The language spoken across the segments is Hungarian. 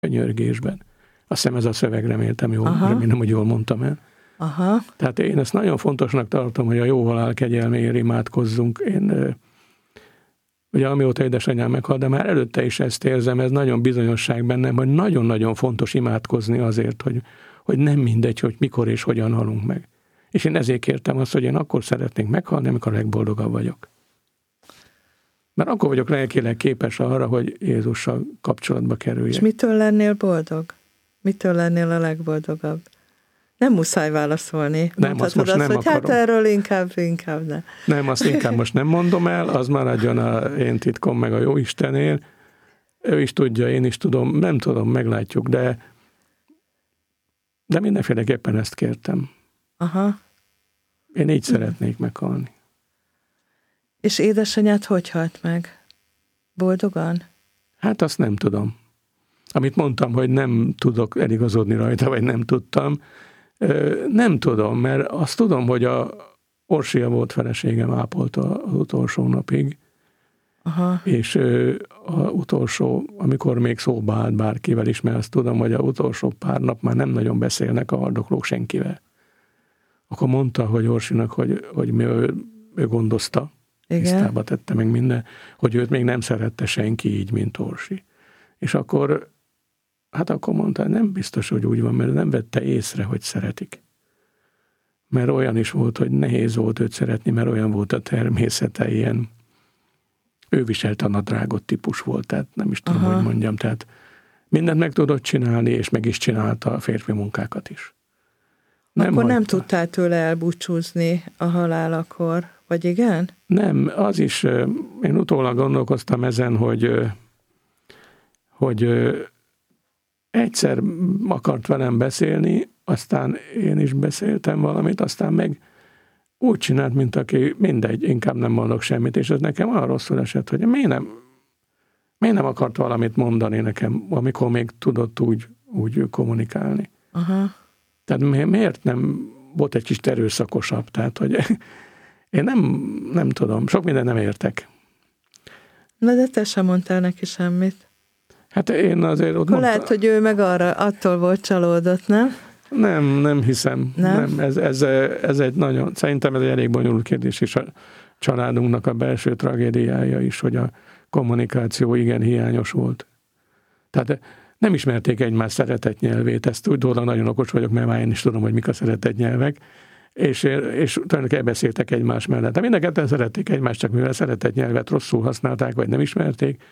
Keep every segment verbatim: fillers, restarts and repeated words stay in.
könyörgésben. Azt hiszem ez a szöveg, reméltem jól, Aha. remélem, hogy jól mondtam el. Aha. Tehát én ezt nagyon fontosnak tartom, hogy a jó halál kegyelméért imádkozzunk. Én, ugye amióta édesanyám meghalt, de már előtte is ezt érzem, ez nagyon bizonyosság bennem, hogy nagyon-nagyon fontos imádkozni azért, hogy, hogy nem mindegy, hogy mikor és hogyan halunk meg. És én ezért kértem azt, hogy én akkor szeretnék meghalni, amikor legboldogabb vagyok. Mert akkor vagyok lelkileg képes arra, hogy Jézussal kapcsolatba kerüljek. És mitől lennél boldog? Mitől lennél a legboldogabb? Nem muszáj válaszolni. Nem, azt most azt, nem hogy akarom. Hát erről inkább, inkább ne. Nem, azt inkább most nem mondom el, az maradjon a én titkom meg a Jóistenél. Ő is tudja, én is tudom, nem tudom, meglátjuk, de de mindenféleképpen ezt kértem. Aha. Én így szeretnék meghalni. És édesanyád hogy halt meg? Boldogan? Hát azt nem tudom. Amit mondtam, hogy nem tudok eligazodni rajta, vagy nem tudtam, nem tudom, mert azt tudom, hogy a Orsia volt feleségem, ápolta az utolsó napig, Aha. és az utolsó, amikor még szóba állt bárkivel is, mert azt tudom, hogy az utolsó pár nap már nem nagyon beszélnek a haldoklók senkivel. Akkor mondta, hogy Orsinak, hogy, hogy mi ő, ő gondozta, tisztába tette meg minden, hogy őt még nem szerette senki így, mint Orsi. És akkor, hát akkor mondta, nem biztos, hogy úgy van, mert nem vette észre, hogy szeretik. Mert olyan is volt, hogy nehéz volt őt szeretni, mert olyan volt a természete, ilyen ő viselt a nadrágot típus volt, tehát nem is tudom, Aha. hogy mondjam, tehát mindent meg tudott csinálni, és meg is csinálta a férfi munkákat is. Nem Akkor hagyta. Nem tudtál tőle elbúcsúzni a halálakor, vagy igen? Nem, az is, én utólag gondolkoztam ezen, hogy, hogy egyszer akart velem beszélni, aztán én is beszéltem valamit, aztán meg úgy csinált, mint aki mindegy, inkább nem mondok semmit, és ez nekem olyan rosszul esett, hogy miért nem, miért nem akart valamit mondani nekem, amikor még tudott úgy, úgy kommunikálni. Aha. Tehát miért nem volt egy kis erőszakosabb, tehát hogy én nem, nem tudom, sok minden nem értek. Na de te sem mondtál neki semmit. Hát én azért ott mondta... Lehet, hogy ő meg arra attól volt csalódott, nem? Nem, nem hiszem. Nem? nem ez, ez, ez egy nagyon, szerintem ez egy elég bonyolult kérdés, és a családunknak a belső tragédiája is, hogy a kommunikáció igen hiányos volt. Tehát nem ismerték egymás szeretett nyelvét, ezt úgy dolog nagyon okos vagyok, mert már én is tudom, hogy mik a szeretett nyelvek, és, és tulajdonképpen beszéltek egymás mellett. De mind a ketten szerették egymást, csak mivel szeretett nyelvet rosszul használták, vagy nem ismerték,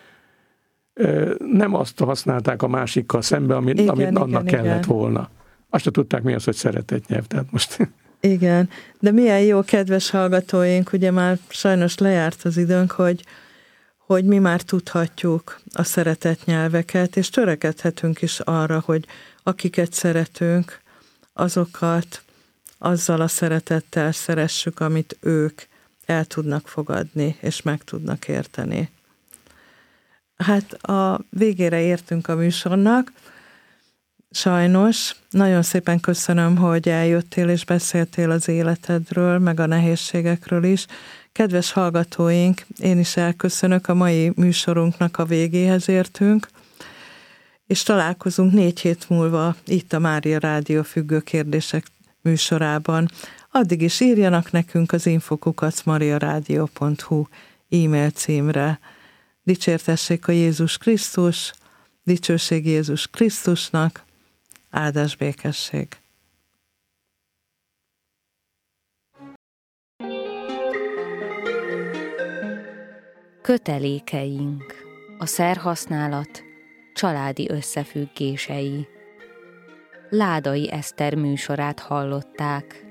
nem azt használták a másikkal szembe, amit, igen, amit annak igen, kellett igen. volna. Azt se tudták, mi az, hogy szeretett nyelv. Tehát most... Igen, de milyen jó, kedves hallgatóink, ugye már sajnos lejárt az időnk, hogy, hogy mi már tudhatjuk a szeretett nyelveket, és törekedhetünk is arra, hogy akiket szeretünk, azokat azzal a szeretettel szeressük, amit ők el tudnak fogadni, és meg tudnak érteni. Hát a végére értünk a műsornak, sajnos. Nagyon szépen köszönöm, hogy eljöttél és beszéltél az életedről, meg a nehézségekről is. Kedves hallgatóink, én is elköszönök, a mai műsorunknak a végéhez értünk, és találkozunk négy hét múlva itt a Mária Rádió Függő Kérdések műsorában. Addig is írjanak nekünk az info kukac mariaradio pont hu e-mail címre. Dicsértessék a Jézus Krisztus, dicsőség Jézus Krisztusnak, áldás békesség. Kötelékeink, a szerhasználat családi összefüggései. Ládai Eszter műsorát hallották.